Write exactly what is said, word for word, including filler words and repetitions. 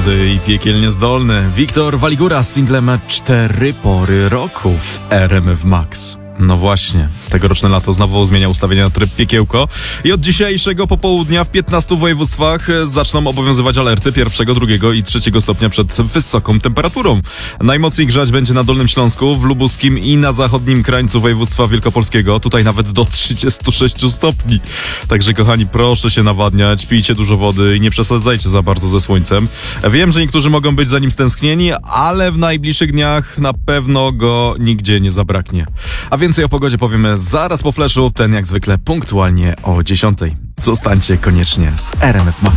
młody i piekielnie zdolny Wiktor Waligura z singlem Cztery pory roku w R M F Max. No właśnie, tegoroczne lato znowu zmienia ustawienia na tryb piekiełko i od dzisiejszego popołudnia w piętnastu województwach zaczną obowiązywać alerty pierwszego, drugiego i trzeciego stopnia przed wysoką temperaturą. Najmocniej grzać będzie na Dolnym Śląsku, w Lubuskim i na zachodnim krańcu województwa wielkopolskiego. Tutaj nawet do trzydziestu sześciu stopni. Także kochani, proszę się nawadniać, pijcie dużo wody i nie przesadzajcie za bardzo ze słońcem. Wiem, że niektórzy mogą być za nim stęsknieni, ale w najbliższych dniach na pewno go nigdzie nie zabraknie. A więcej o pogodzie powiemy zaraz po fleszu, ten jak zwykle punktualnie o dziesiątej. Zostańcie koniecznie z R M F Max.